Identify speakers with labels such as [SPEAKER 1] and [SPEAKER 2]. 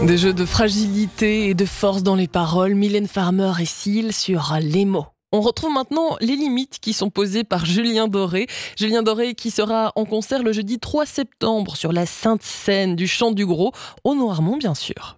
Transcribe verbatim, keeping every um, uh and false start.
[SPEAKER 1] Des jeux de fragilité et de force dans les paroles, Mylène Farmer et Seal sur les mots. On retrouve maintenant les limites qui sont posées par Julien Doré. Julien Doré qui sera en concert le jeudi trois septembre sur la Sainte Seine du Chant du Gros, au Noirmont bien sûr.